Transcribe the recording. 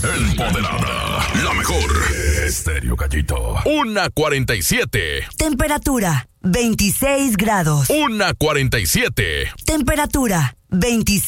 Empoderada. La mejor. Estéreo Gallito. 1:47. Temperatura 26 grados. 1:47. Temperatura 26